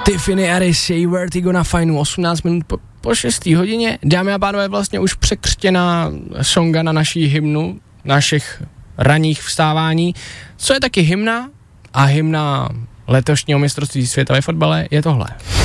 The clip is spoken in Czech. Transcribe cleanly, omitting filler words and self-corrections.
Tiffany Harris, její Vertigo na Fajnu, 18 minut po 6. hodině. Dámy a pánové, vlastně už překřtěná songa na naší hymnu, našich ranních vstávání. Co je taky hymna a hymna letošního mistrovství světa ve fotbale, je tohle.